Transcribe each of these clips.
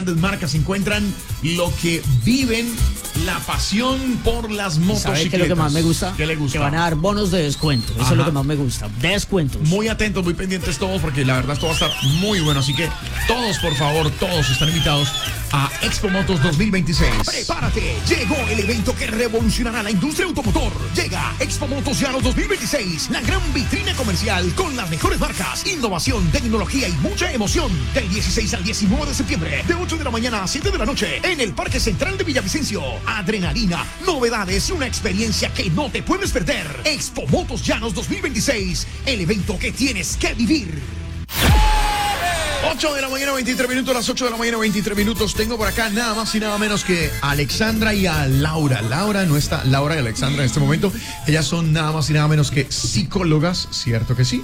grandes marcas encuentran lo que viven, la pasión por las motocicletas. ¿Sabe qué es lo que más me gusta? ¿Qué le gusta? Que van a dar bonos de descuento. Eso es lo que más me gusta. Descuentos. Muy atentos, muy pendientes todos, porque la verdad esto va a estar muy bueno. Así que todos, por favor, todos están invitados a Expo Motos 2026. Prepárate, llegó el evento que revolucionará la industria automotor. Llega Expo Motos Llanos 2026, la gran vitrina comercial con las mejores marcas, innovación, tecnología y mucha emoción. Del 16 al 19 de septiembre, de 8 de la mañana a 7 de la noche, en el Parque Central de Villavicencio. Adrenalina, novedades y una experiencia que no te puedes perder. Expo Motos Llanos 2026, el evento que tienes que vivir. 8 de la mañana, 23 minutos, las 8 de la mañana, 23 minutos. Tengo por acá nada más y nada menos que a Alexandra y a Laura. Laura no está, Laura y Alexandra en este momento. Ellas son nada más y nada menos que psicólogas, ¿cierto que sí?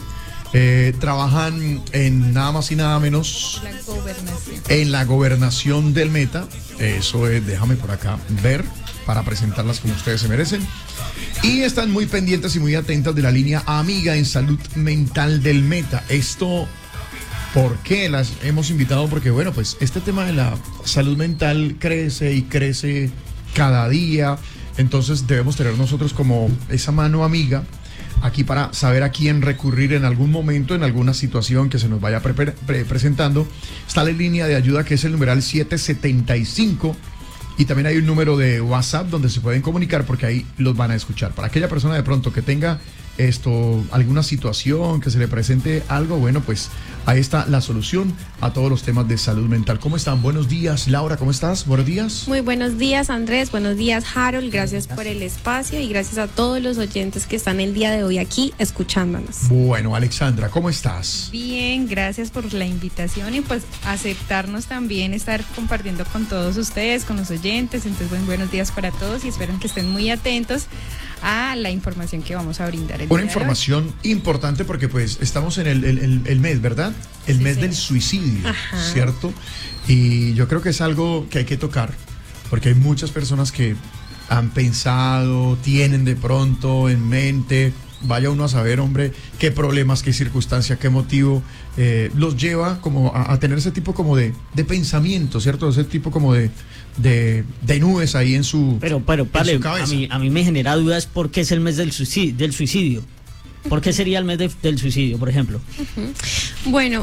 Trabajan en nada más y nada menos en la gobernación del Meta. Eso es, déjame por acá ver para presentarlas como ustedes se merecen. Y están muy pendientes y muy atentas de la línea Amiga en Salud Mental del Meta. Esto, ¿por qué las hemos invitado? Porque bueno, pues este tema de la salud mental crece y crece cada día. Entonces debemos tener nosotros como esa mano amiga aquí para saber a quién recurrir en algún momento, en alguna situación que se nos vaya presentando. Está la línea de ayuda que es el numeral 775 y también hay un número de WhatsApp donde se pueden comunicar porque ahí los van a escuchar. Para aquella persona de pronto que tenga alguna situación, que se le presente algo, bueno, pues ahí está la solución a todos los temas de salud mental. ¿Cómo están? Buenos días, Laura, ¿cómo estás? Buenos días. Muy buenos días, Andrés. Buenos días, Harold. Gracias por el espacio y gracias a todos los oyentes que están el día de hoy aquí escuchándonos. Bueno, Alexandra, ¿cómo estás? Bien, gracias por la invitación y pues aceptarnos también, estar compartiendo con todos ustedes, con los oyentes. Entonces, buenos días para todos y espero que estén muy atentos a la información que vamos a brindar. Una información importante porque pues estamos en el mes, ¿verdad? El mes del suicidio, ¿cierto? Y yo creo que es algo que hay que tocar porque hay muchas personas que han pensado, tienen de pronto en mente, vaya uno a saber, hombre, qué problemas, qué circunstancia, qué motivo los lleva como a tener ese tipo como de pensamiento, ¿cierto? Ese tipo como de nubes ahí en su cabeza. A mí me genera dudas por qué es el mes del suicidio. ¿Por qué sería el mes del suicidio, por ejemplo? Bueno,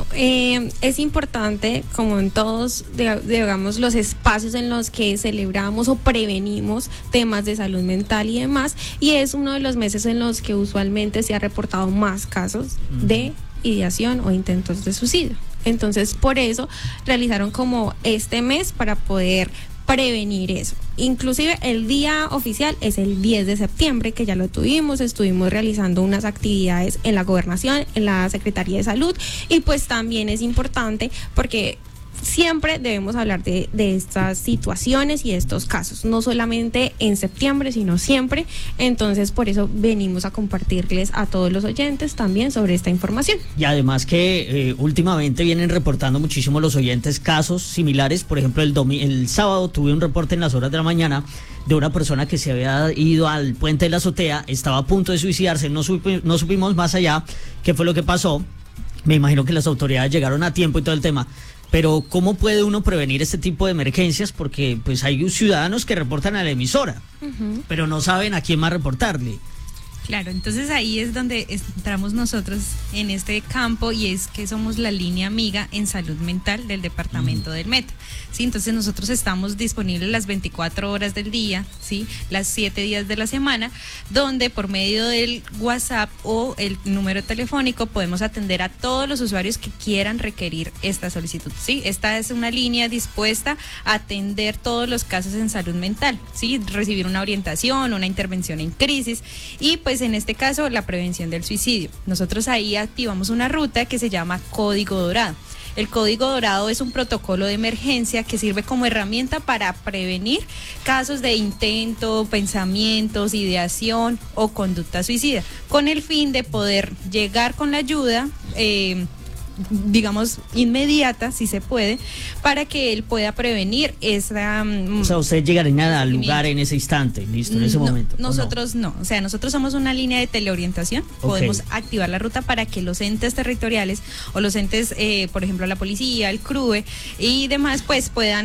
es importante, como en todos, digamos, los espacios en los que celebramos o prevenimos temas de salud mental y demás, y es uno de los meses en los que usualmente se ha reportado más casos de ideación o intentos de suicidio. Entonces, por eso realizaron como este mes para poder prevenir eso. Inclusive el día oficial es el 10 de septiembre, que ya lo estuvimos realizando unas actividades en la gobernación, en la Secretaría de Salud, y pues también es importante porque siempre debemos hablar de estas situaciones y de estos casos, no solamente en septiembre, sino siempre. Entonces, por eso venimos a compartirles a todos los oyentes también sobre esta información. Y además que últimamente vienen reportando muchísimo los oyentes casos similares. Por ejemplo, el sábado tuve un reporte en las horas de la mañana de una persona que se había ido al puente de la azotea, estaba a punto de suicidarse, no supimos más allá qué fue lo que pasó. Me imagino que las autoridades llegaron a tiempo y todo el tema. Pero ¿cómo puede uno prevenir este tipo de emergencias? Porque pues hay ciudadanos que reportan a la emisora, pero no saben a quién más reportarle. Claro, entonces ahí es donde entramos nosotros en este campo y es que somos la línea amiga en salud mental del departamento del Meta, ¿sí? Entonces nosotros estamos disponibles las 24 horas del día, ¿sí? Las 7 días de la semana, donde por medio del WhatsApp o el número telefónico podemos atender a todos los usuarios que quieran requerir esta solicitud, ¿sí? Esta es una línea dispuesta a atender todos los casos en salud mental, ¿sí? Recibir una orientación, una intervención en crisis y pues en este caso la prevención del suicidio. Nosotros ahí activamos una ruta que se llama Código Dorado. El Código Dorado es un protocolo de emergencia que sirve como herramienta para prevenir casos de intento, pensamientos, ideación o conducta suicida, con el fin de poder llegar con la ayuda digamos, inmediata, si se puede, para que él pueda prevenir esa... O sea, ustedes llegarían al lugar en ese instante, listo, en ese momento. Nosotros no, o sea, nosotros somos una línea de teleorientación, podemos activar la ruta para que los entes territoriales o los entes, por ejemplo, la policía, el CRUE y demás, pues puedan